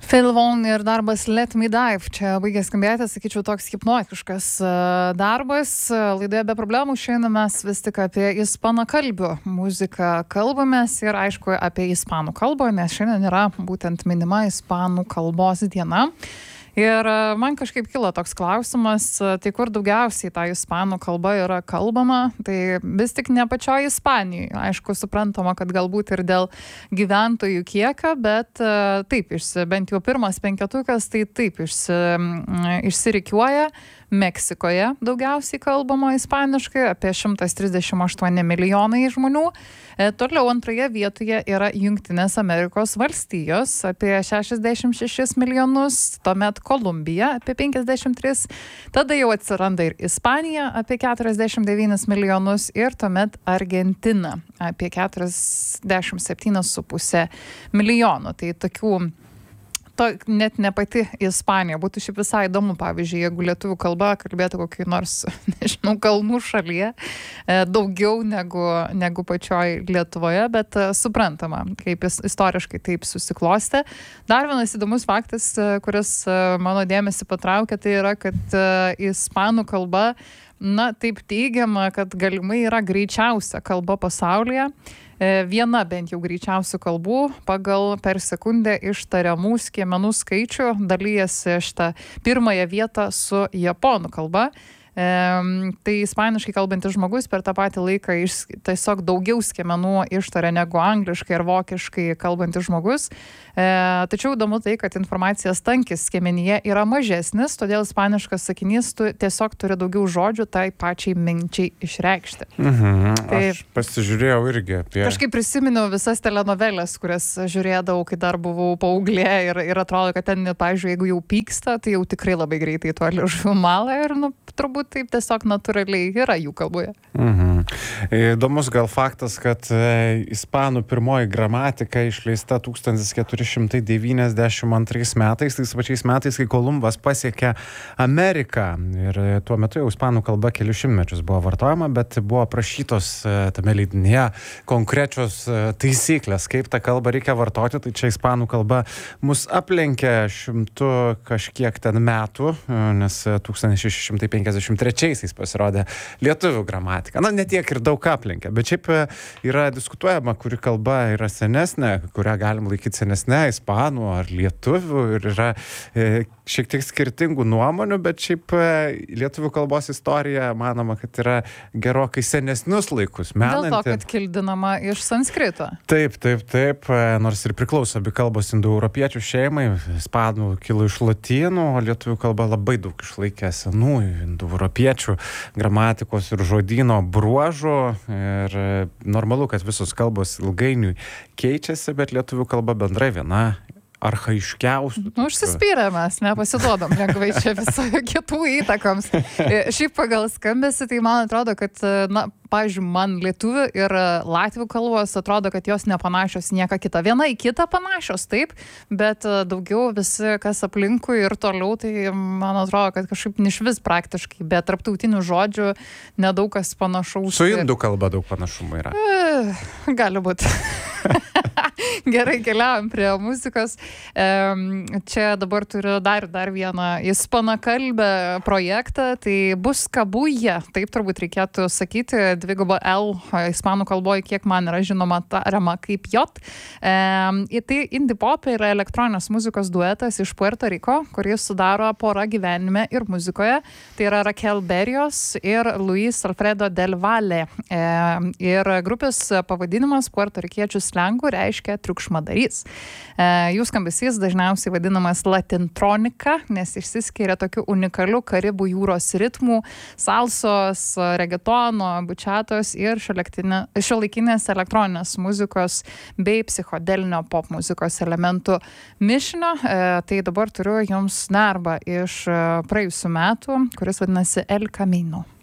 Phil Vaughan ir darbas Let Me Dive. Čia baigė skambėti, sakyčiau, toks hipnotiškas darbas. Laidoje be problemų šiandien mes vis tik apie ispanakalbių muziką kalbamės ir aišku apie ispanų kalbą, nes šiandien yra būtent minima ispanų kalbos diena. Ir man kažkaip kilo toks klausimas, tai kur daugiausiai ta ispanų kalba yra kalbama, tai vis tik ne pačioj Ispanijai. Aišku, suprantama, kad galbūt ir dėl gyventojų kiekio, bet taip, bent jau pirmas penketukas, tai taip išsirikiuoja. Meksikoje daugiausiai kalbama ispaniškai, apie 138 milijonai žmonių. Toliau antroje vietoje yra Jungtinės Amerikos valstijos, apie 66 milijonus, tuomet Kolumbija, apie 53, tada jau atsiranda ir Ispanija, apie 49 milijonus ir tuomet Argentina, apie 47,5 milijonų. Tai tokių net ne pati Ispanija. Būtų šiaip visai įdomu, pavyzdžiui, jeigu lietuvių kalba kalbėtų kokį nors, nežinau, kalnų šalyje, daugiau negu pačioj Lietuvoje, bet suprantama, kaip istoriškai taip susiklostė. Dar vienas įdomus faktas, kuris mano dėmesį patraukė, tai yra, kad ispanų kalba, taip teigiama, kad galimai yra greičiausia kalba pasaulyje. Viena bent jau greičiausių kalbų pagal per sekundę ištariamų skiemenų skaičių dalyjasi šitą pirmąją vietą su japonų kalba. Tai ispaniškai kalbantis žmogus per tą patį laiką tiesiog daugiau skiemenų ištaria negu angliškai ar vokiškai kalbantis žmogus. Tačiau įdomu tai, kad informacijos tankis skiemenyje yra mažesnis, todėl ispaniškas sakinys tiesiog turi daugiau žodžių tai pačiai minčiai išreikšti. Aš pasižiūrėjau irgi apie... Kažkaip prisiminiau visas telenoveles, kurias žiūrėdavau, kai dar buvau paauglė ir atrodo, kad ten, pavyzdžiui, jeigu jau pyksta, tai jau tikrai labai greitai tuo liežuviu mala ir, turbūt taip tiesiog natūraliai yra jų kalboje. Įdomus gal faktas, kad ispanų pirmoji gramatika išleista 1492 metais, tais pačiais metais, kai Kolumbas pasiekė Ameriką. Ir tuo metu jau ispanų kalba kelius šimtmečius buvo vartojama, bet buvo aprašytos tame leidinyje konkrečios taisyklės, kaip tą kalbą reikia vartoti. Tai čia ispanų kalba mus aplenkė 100 kažkiek ten metų, nes 1653 pasirodė lietuvių gramatika. Ne tiek ir daug aplenkia, bet šiaip yra diskutuojama, kuri kalba yra senesnė, kurią galim laikyti senesnė, ispanų ar lietuvių, ir yra šiek tiek skirtingų nuomonių, bet šiaip lietuvių kalbos istorija manoma, kad yra gerokai senesnius laikus menanti. Dėl to, kad kildinama iš sanskrito. Taip, nors ir priklauso abi kalbos indoeuropiečių šeimai, ispanų kilo iš lotynų, o lietuvių kalba labai daug išlaikė senųjų indoeuropiečių gramatikos ir žodyno bruožų, ir normalu, kad visos kalbos ilgainiui keičiasi, bet lietuvių kalba bendrai viena archaiškiausių. Užsispyrę mes, nepasiduodam lengvai čia visojo kitų įtakoms. Šiaip pagal skambesį, tai man atrodo, kad, pavyzdžiui, man lietuvių ir latvių kalbos atrodo, kad jos nepanašios nieka kita. Viena į kitą panašios, taip, bet daugiau visi, kas aplinkui ir toliau, tai man atrodo, kad kažkaip nišvis praktiškai, bet tarptautinių žodžių nedaug kas panašaus. Su indų kalba daug panašumų yra. Gali būti. Gerai, keliaujam prie muzikos. Čia dabar turiu dar vieną ispanakalbę projektą, tai Buscabulla, taip turbūt reikėtų sakyti, dviguba L ispanų kalboje, kiek man yra žinoma, tariama kaip J. Tai indie pop yra elektroninės muzikos duetas iš Puerto Rico, kuris sudaro porą gyvenime ir muzikoje. Tai yra Raquel Berrios ir Luis Alfredo del Valle. Ir grupės pavadinimas puertorikiečių slengų reiškia triukšmadarys. Jų skambesys dažniausiai vadinamas latintronika, nes išsiskiria tokiu unikaliu Karibų jūros ritmų, salsos, regetono, bučiatos ir šiuolaikinės elektroninės muzikos bei psichodelinio pop muzikos elementų mišinio. Tai dabar turiu jums darbą iš praėjusių metų, kuris vadinasi El Camino.